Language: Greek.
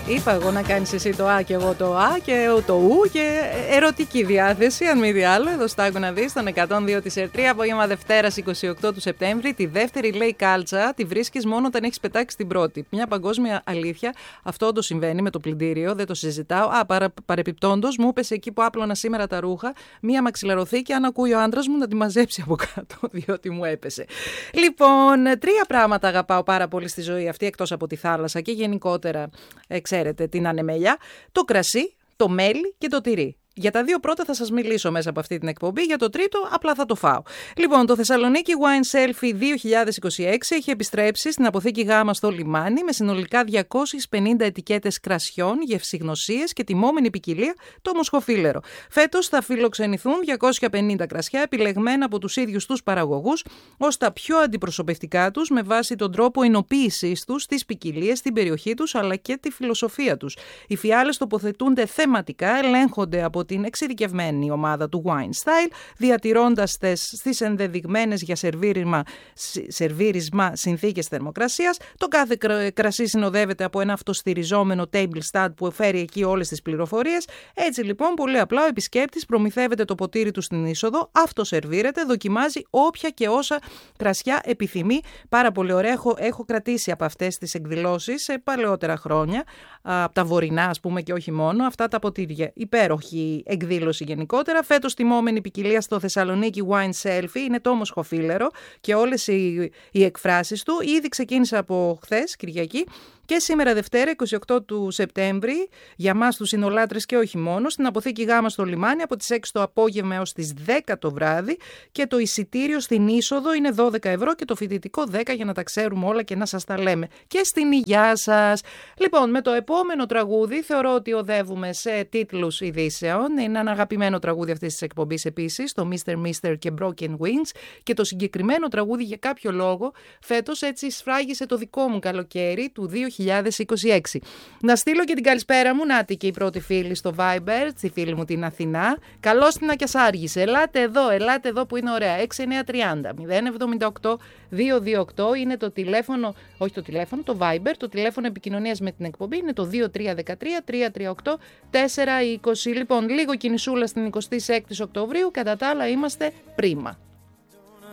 Είπα εγώ να κάνεις εσύ το Α και εγώ το Α και το Ου και ερωτική διάθεση, αν μη τι άλλο. Εδώ στα άκου να δεις, στον 102 της ΕΡΤ3, απόγευμα Δευτέρας 28 του Σεπτέμβρη. Τη δεύτερη λέει κάλτσα τη βρίσκεις μόνο όταν έχεις πετάξει την πρώτη. Μια παγκόσμια αλήθεια. Αυτό όντως συμβαίνει με το πλυντήριο, δεν το συζητάω. Παρεπιπτόντως, μου έπεσε εκεί που άπλωνα σήμερα τα ρούχα μια μαξιλαροθήκη, αν ακούει ο άντρας μου να τη μαζέψει από κάτω, διότι μου έπεσε. Λοιπόν, 3 πράγματα αγαπάω πάρα πολύ στη ζωή αυτή, εκτός από τη θάλασσα και γενικότερα, ξέρετε, την ανεμέλια, το κρασί, το μέλι και το τυρί. Για τα 2 πρώτα θα σας μιλήσω μέσα από αυτή την εκπομπή, για το τρίτο απλά θα το φάω. Λοιπόν, το Θεσσαλονίκη Wine Selfie 2026 έχει επιστρέψει στην αποθήκη Γάμα στο λιμάνι με συνολικά 250 ετικέτες κρασιών, γευσηγνωσίες και τιμόμενη ποικιλία το μοσχοφίλερο. Φέτος θα φιλοξενηθούν 250 κρασιά επιλεγμένα από τους ίδιους τους παραγωγούς ως τα πιο αντιπροσωπευτικά τους με βάση τον τρόπο ενοποίησής τους, τις ποικιλίες, την περιοχή τους αλλά και τη φιλοσοφία τους. Οι φιάλες τοποθετούνται θεματικά, ελέγχονται από την εξειδικευμένη ομάδα του Wine Style, διατηρώντας στις ενδεδειγμένες για σερβίρισμα συνθήκες θερμοκρασίας. Το κάθε κρασί συνοδεύεται από ένα αυτοστηριζόμενο table stand που φέρει εκεί όλες τις πληροφορίες. Έτσι λοιπόν, πολύ απλά, ο επισκέπτης προμηθεύεται το ποτήρι του στην είσοδο, αυτοσερβίρεται, δοκιμάζει όποια και όσα κρασιά επιθυμεί. Πάρα πολύ ωραία. Έχω κρατήσει από αυτές τις εκδηλώσεις σε παλαιότερα χρόνια, από τα βορεινά ας πούμε και όχι μόνο, αυτά τα ποτήρια. Υπέροχη εκδήλωση γενικότερα. Φέτος τιμόμενη ποικιλία στο Θεσσαλονίκη Wine Selfie είναι το μοσχοφίλερο και όλες οι εκφράσεις του. Ήδη ξεκίνησε από χθες, Κυριακή, και σήμερα Δευτέρα 28 του Σεπτέμβρη, για μας τους συνολάτρες και όχι μόνο, στην αποθήκη Γάμα στο λιμάνι από τις 6 το απόγευμα έως τις 10 το βράδυ, και το εισιτήριο στην είσοδο είναι 12 ευρώ και το φοιτητικό 10, για να τα ξέρουμε όλα και να σας τα λέμε. Και στην υγειά σας. Λοιπόν, με το επόμενο τραγούδι θεωρώ ότι οδεύουμε σε τίτλους ειδήσεων. Είναι ένα αγαπημένο τραγούδι αυτής της εκπομπής επίσης, το Mr. και Broken Wings, και το συγκεκριμένο τραγούδι για κάποιο λόγο φέτος έτσι σφράγισε το δικό μου καλοκαίρι του 2026. Να στείλω και την καλησπέρα μου, νάτι και η πρώτη φίλη στο Viber, τη φίλη μου την Αθηνά. Καλώς την Ακιασάργησε. Ελάτε εδώ που είναι ωραία. 6930 078 228 είναι το τηλέφωνο, όχι το τηλέφωνο, το Viber, το τηλέφωνο επικοινωνίας με την εκπομπή είναι το 2313 338 420. Λοιπόν, λίγο κινησούλα στην 26η Οκτωβρίου, κατά τα άλλα είμαστε πρίμα.